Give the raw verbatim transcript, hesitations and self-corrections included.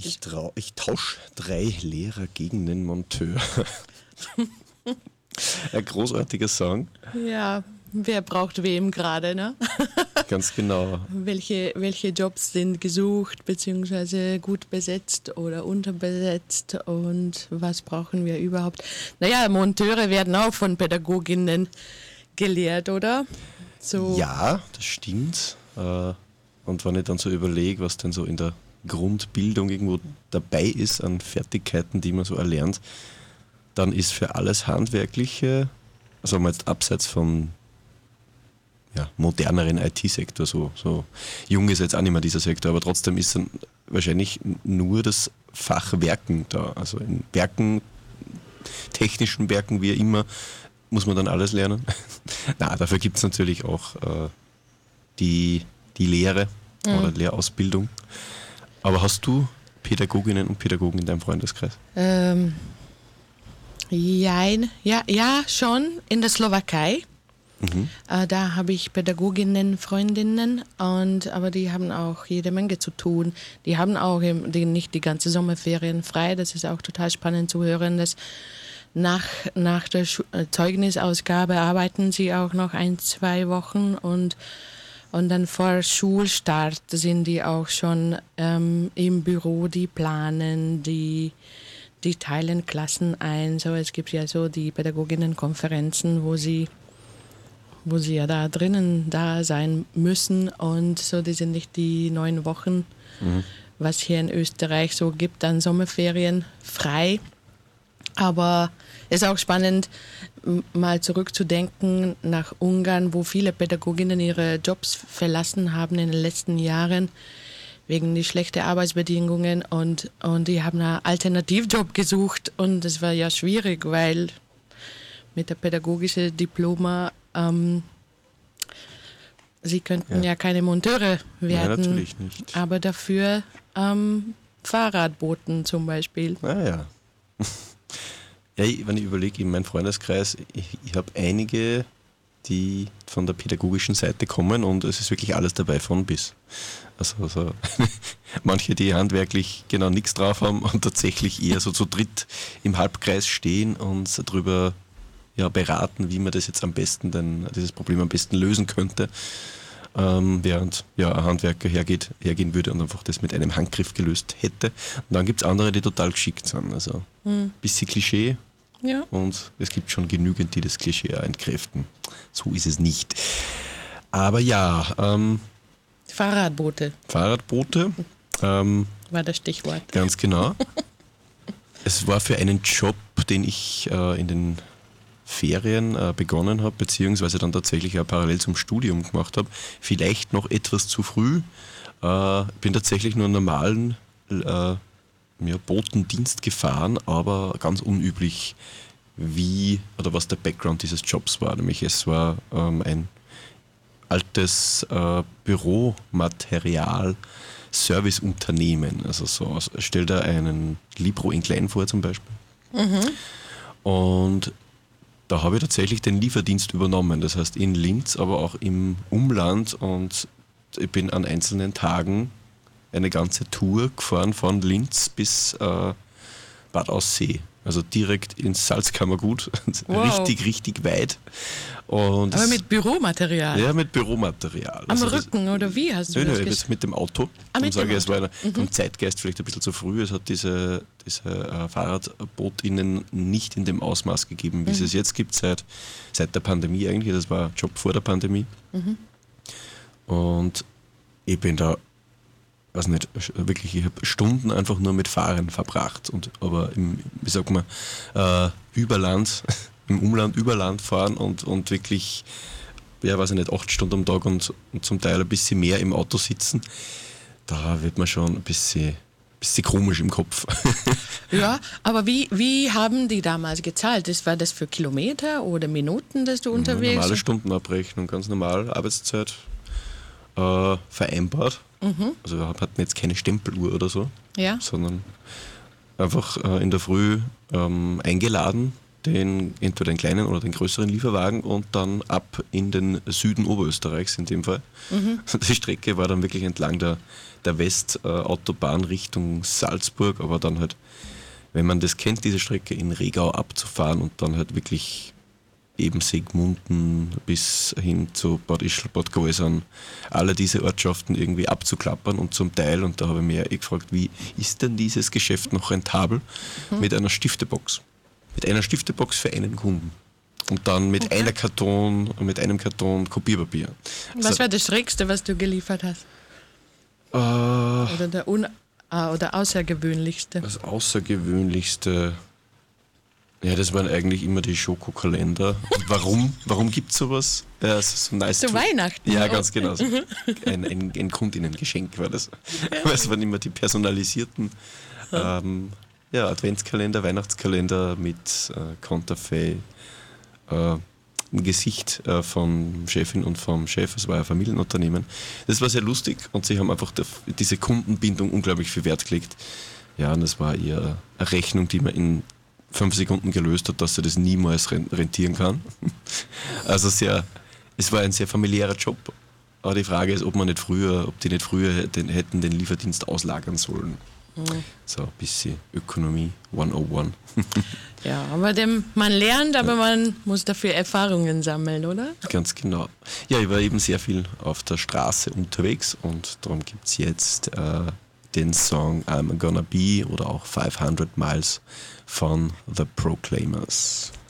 Ich, trau, ich tausche drei Lehrer gegen den Monteur. Ein großartiger Song. Ja, wer braucht wem gerade, ne? Ganz genau. Welche, welche Jobs sind gesucht bzw. gut besetzt oder unterbesetzt und was brauchen wir überhaupt? Naja, Monteure werden auch von Pädagoginnen gelehrt, oder? So. Ja, das stimmt. Und wenn ich dann so überlege, was denn so in der Grundbildung irgendwo dabei ist an Fertigkeiten, die man so erlernt, dann ist für alles Handwerkliche, also mal jetzt abseits von ja, moderneren I T-Sektor, so, so jung ist jetzt auch nicht mehr dieser Sektor, aber trotzdem ist dann wahrscheinlich nur das Fach Werken da. Also in Werken, technischen Werken, wie immer, muss man dann alles lernen. Na, dafür gibt es natürlich auch äh, die, die Lehre mhm. oder Lehrausbildung. Aber hast du Pädagoginnen und Pädagogen in deinem Freundeskreis? Ähm, jein, ja, ja, schon in der Slowakei. Mhm. Äh, da habe ich Pädagoginnen, Freundinnen, und, aber die haben auch jede Menge zu tun. Die haben auch im, die, nicht die ganze Sommerferien frei. Das ist auch total spannend zu hören, dass nach, nach der Schu- Zeugnisausgabe arbeiten sie auch noch ein, zwei Wochen und Und dann vor Schulstart sind die auch schon ähm, im Büro, die planen, die, die teilen Klassen ein. So, es gibt ja so die Pädagoginnenkonferenzen, wo sie, wo sie ja da drinnen da sein müssen. Und so, die sind nicht die neun Wochen, mhm. was hier in Österreich so gibt, dann Sommerferien frei. Aber es ist auch spannend, mal zurückzudenken nach Ungarn, wo viele Pädagoginnen ihre Jobs verlassen haben in den letzten Jahren wegen die schlechten Arbeitsbedingungen, und, und die haben einen Alternativjob gesucht, und das war ja schwierig, weil mit der pädagogischen Diploma ähm, sie könnten ja. ja keine Monteure werden, Nein, natürlich nicht. Aber dafür ähm, Fahrradboten zum Beispiel. Ah ja. Ja, wenn ich überlege, in meinem Freundeskreis, ich, ich habe einige, die von der pädagogischen Seite kommen, und es ist wirklich alles dabei, von bis. Also, also manche, die handwerklich genau nichts drauf haben und tatsächlich eher so zu dritt im Halbkreis stehen und darüber ja, beraten, wie man das jetzt am besten, denn dieses Problem am besten lösen könnte. Ähm, während ja, ein Handwerker hergeht, hergehen würde und einfach das mit einem Handgriff gelöst hätte. Und dann gibt es andere, die total geschickt sind. Also ein hm. bisschen Klischee, ja. Und es gibt schon genügend, die das Klischee entkräften. So ist es nicht. Aber ja. Ähm, Fahrradboote. Fahrradboote. Ähm, war das Stichwort. Ganz genau. Es war für einen Job, den ich äh, in den Ferien äh, begonnen habe, beziehungsweise dann tatsächlich auch parallel zum Studium gemacht habe, vielleicht noch etwas zu früh. Äh, bin tatsächlich nur einen normalen äh, ja, Botendienst gefahren, aber ganz unüblich, wie oder was der Background dieses Jobs war. Nämlich es war ähm, ein altes äh, Büromaterial Serviceunternehmen. Also so, stell dir einen Libro in klein vor zum Beispiel. Mhm. Und da habe ich tatsächlich den Lieferdienst übernommen, das heißt in Linz, aber auch im Umland, und ich bin an einzelnen Tagen eine ganze Tour gefahren von Linz bis äh, Bad Aussee, also direkt ins Salzkammergut, wow. richtig, richtig weit. Und aber mit Büromaterial? Ja, mit Büromaterial. Am also Rücken das, oder wie hast du nö, das nö, gesch- jetzt mit dem Auto. Ah, mit sage dem ich, es war eine, mhm. vom Zeitgeist vielleicht ein bisschen zu früh. Es hat diese, diese äh, FahrradbootInnen nicht in dem Ausmaß gegeben, wie mhm. es es jetzt gibt, seit, seit der Pandemie eigentlich. Das war ein Job vor der Pandemie. Mhm. Und ich bin da, weiß nicht, wirklich, ich habe Stunden einfach nur mit Fahren verbracht. Und, aber im, wie sagt man, äh, Überland, im Umland, Überland fahren und, und wirklich, ja, weiß ich nicht, acht Stunden am Tag und, und zum Teil ein bisschen mehr im Auto sitzen, da wird man schon ein bisschen, bisschen komisch im Kopf. Ja, aber wie, wie haben die damals gezahlt? Das, war das für Kilometer oder Minuten, dass du unterwegs warst? Normale Stundenabrechnung, ganz normal, Arbeitszeit äh, vereinbart. Mhm. Also wir hatten jetzt keine Stempeluhr oder so, ja. sondern einfach äh, in der Früh ähm, eingeladen den, entweder den kleinen oder den größeren Lieferwagen und dann ab in den Süden Oberösterreichs in dem Fall. Mhm. Die Strecke war dann wirklich entlang der, der Westautobahn Richtung Salzburg, aber dann halt, wenn man das kennt, diese Strecke in Regau abzufahren und dann halt wirklich eben Segmunden bis hin zu Bad Ischl, Bad Gausern, alle diese Ortschaften irgendwie abzuklappern und zum Teil, und da habe ich mich ja eh gefragt, wie ist denn dieses Geschäft noch rentabel, mhm. mit einer Stiftebox. Mit einer Stiftebox für einen Kunden. Und dann mit okay. einer Karton, mit einem Karton Kopierpapier. Was also, war das Schrägste, was du geliefert hast? Äh, oder der Un äh, oder Außergewöhnlichste? Das Außergewöhnlichste, ja, das waren eigentlich immer die Schokokalender. Und warum? Warum gibt es sowas? Ja, es ist so nice. Zu Weihnachten? Ja, ganz genau. So. Ein, ein, ein Kundinnengeschenk war das. Aber es waren immer die personalisierten ähm, ja, Adventskalender, Weihnachtskalender mit äh, Konterfei, äh, ein Gesicht äh, vom Chefin und vom Chef. Es war ein Familienunternehmen. Das war sehr lustig und sie haben einfach diese Kundenbindung unglaublich viel Wert gelegt. Ja, und das war eher eine Rechnung, die man in fünf Sekunden gelöst hat, dass sie das niemals rentieren kann. Also sehr, es war ein sehr familiärer Job. Aber die Frage ist, ob man nicht früher, ob die nicht früher hätten, hätten den Lieferdienst auslagern sollen. Mhm. So ein bisschen Ökonomie hundertundeins. Ja, aber dem, man lernt, aber ja. man muss dafür Erfahrungen sammeln, oder? Ganz genau. Ja, ich war eben sehr viel auf der Straße unterwegs und darum gibt es jetzt äh, den Song I'm Gonna Be oder auch fünfhundert Miles von The Proclaimers.